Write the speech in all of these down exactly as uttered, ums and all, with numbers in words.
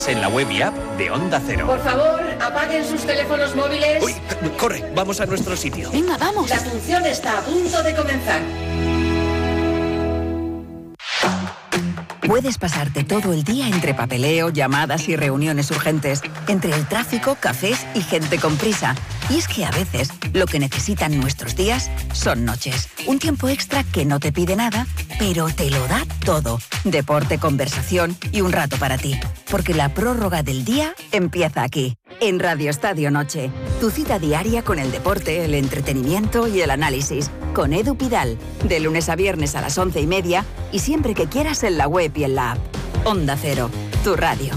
En la web y app de Onda Cero. Por favor, apaguen sus teléfonos móviles. Uy, corre, vamos a nuestro sitio. Venga, vamos. La función está a punto de comenzar. Puedes pasarte todo el día entre papeleo, llamadas y reuniones urgentes, entre el tráfico, cafés y gente con prisa. Y es que a veces lo que necesitan nuestros días son noches. Un tiempo extra que no te pide nada, pero te lo da todo. Deporte, conversación y un rato para ti. Porque la prórroga del día empieza aquí, en Radio Estadio Noche. Tu cita diaria con el deporte, el entretenimiento y el análisis. Con Edu Pidal, de lunes a viernes a las once y media y siempre que quieras en la web y en la app. Onda Cero, tu radio.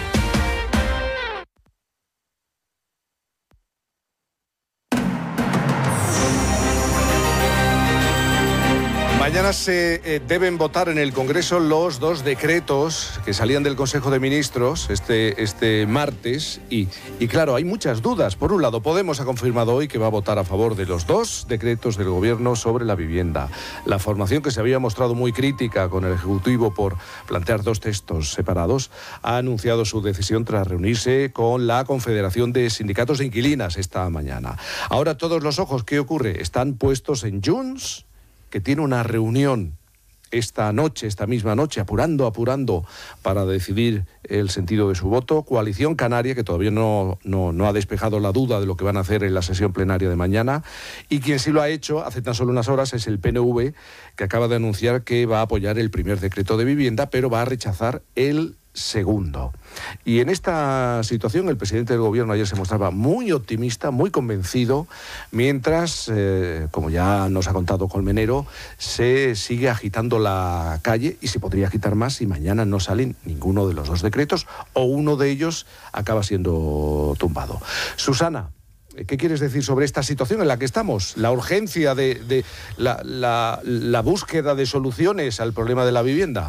Mañana se eh, deben votar en el Congreso los dos decretos que salían del Consejo de Ministros este, este martes y, y claro, hay muchas dudas. Por un lado, Podemos ha confirmado hoy que va a votar a favor de los dos decretos del Gobierno sobre la vivienda. La formación, que se había mostrado muy crítica con el Ejecutivo por plantear dos textos separados, ha anunciado su decisión tras reunirse con la Confederación de Sindicatos de Inquilinas esta mañana. Ahora todos los ojos, ¿qué ocurre? Están puestos en Junts, que tiene una reunión esta noche, esta misma noche, apurando, apurando para decidir el sentido de su voto. Coalición Canaria, que todavía no, no, no ha despejado la duda de lo que van a hacer en la sesión plenaria de mañana. Y quien sí lo ha hecho hace tan solo unas horas es el P N V, que acaba de anunciar que va a apoyar el primer decreto de vivienda, pero va a rechazar el segundo. Y en esta situación el presidente del Gobierno ayer se mostraba muy optimista, muy convencido, mientras, eh, como ya nos ha contado Colmenero, se sigue agitando la calle y se podría agitar más si mañana no salen ninguno de los dos decretos o uno de ellos acaba siendo tumbado. Susana, ¿qué quieres decir sobre esta situación en la que estamos? La urgencia de, de la, la, la búsqueda de soluciones al problema de la vivienda.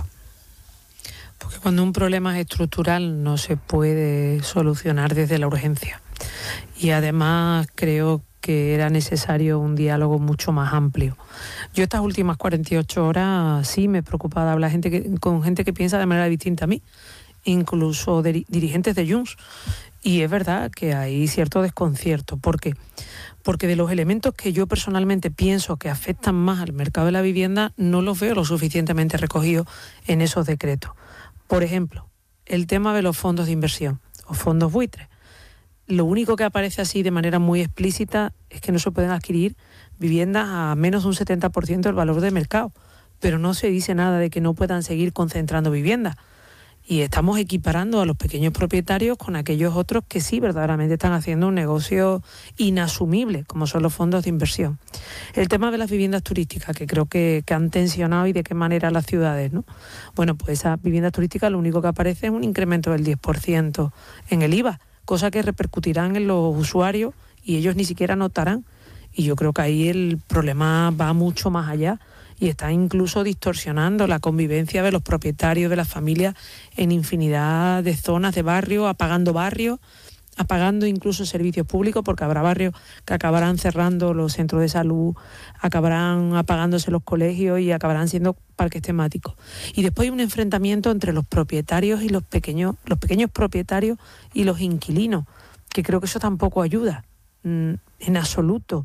Porque cuando un problema es estructural no se puede solucionar desde la urgencia. Y además creo que era necesario un diálogo mucho más amplio. Yo estas últimas cuarenta y ocho horas sí me he preocupado de hablar gente que, con gente que piensa de manera distinta a mí, incluso de, dirigentes de Junts. Y es verdad que hay cierto desconcierto. ¿Por qué? Porque de los elementos que yo personalmente pienso que afectan más al mercado de la vivienda, no los veo lo suficientemente recogidos en esos decretos. Por ejemplo, el tema de los fondos de inversión o fondos buitres. Lo único que aparece así de manera muy explícita es que no se pueden adquirir viviendas a menos de un setenta por ciento del valor de mercado, pero no se dice nada de que no puedan seguir concentrando viviendas. Y estamos equiparando a los pequeños propietarios con aquellos otros que sí verdaderamente están haciendo un negocio inasumible, como son los fondos de inversión. El tema de las viviendas turísticas, que creo que, que han tensionado y de qué manera las ciudades, ¿no? Bueno, pues esas viviendas turísticas lo único que aparece es un incremento del diez por ciento en el I V A, cosa que repercutirán en los usuarios y ellos ni siquiera notarán. Y yo creo que ahí el problema va mucho más allá y está incluso distorsionando la convivencia de los propietarios, de las familias en infinidad de zonas de barrio, apagando barrios, apagando incluso servicios públicos, porque habrá barrios que acabarán cerrando los centros de salud, acabarán apagándose los colegios y acabarán siendo parques temáticos. Y después hay un enfrentamiento entre los propietarios y los pequeños, los pequeños propietarios y los inquilinos, que creo que eso tampoco ayuda mm, en absoluto.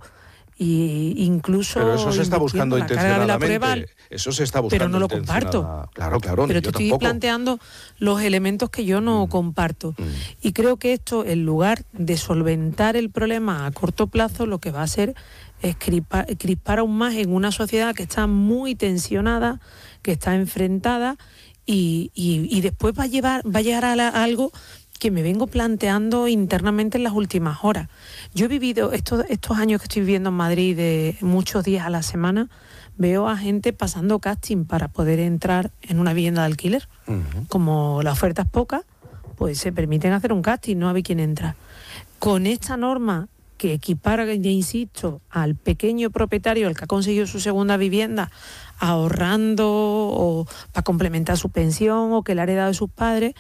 Y incluso pero eso se está buscando intencionadamente. Prueba, eso se está buscando. Pero no lo comparto. Claro, claro. Pero te estoy tampoco. planteando los elementos que yo no mm. comparto. Mm. Y creo que esto, en lugar de solventar el problema a corto plazo, lo que va a hacer es crispar, crispar aún más en una sociedad que está muy tensionada, que está enfrentada y, y, y después va a llevar, va a llegar a, la, a algo que me vengo planteando internamente en las últimas horas. Yo he vivido estos, estos años que estoy viviendo en Madrid, de muchos días a la semana, veo a gente pasando casting para poder entrar en una vivienda de alquiler. Uh-huh. Como la oferta es poca, pues se permiten hacer un casting, no hay quien entra. Con esta norma que equipara, ya insisto, al pequeño propietario, el que ha conseguido su segunda vivienda, ahorrando o para complementar su pensión o que le ha heredado de sus padres,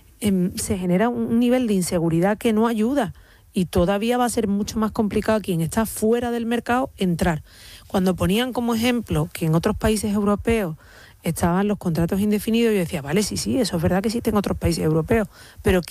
se genera un nivel de inseguridad que no ayuda y todavía va a ser mucho más complicado a quien está fuera del mercado entrar. Cuando ponían como ejemplo que en otros países europeos estaban los contratos indefinidos, yo decía, vale, sí, sí, eso es verdad que existen otros países europeos, pero